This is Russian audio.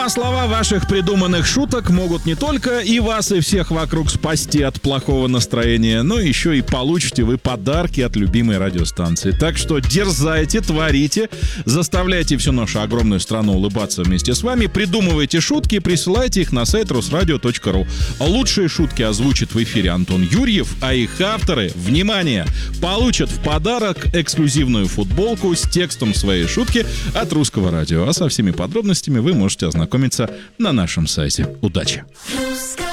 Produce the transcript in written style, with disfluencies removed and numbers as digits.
а слова ваших придуманных шуток могут не только и вас, и всех вокруг спасти от плохого настроения, но еще и получите вы подарки от любимой радиостанции. Так что дерзайте, творите, заставляйте всю нашу огромную страну улыбаться вместе с вами, придумывайте шутки и присылайте их на сайт rusradio.ru. Лучшие шутки озвучит в эфире Антон Юрьев, а их авторы, внимание, получат в подарок эксклюзивную футболку с текстом своей шутки от Русского радио. А со всеми подробностями вы можете ознакомиться на нашем сайте. Удачи!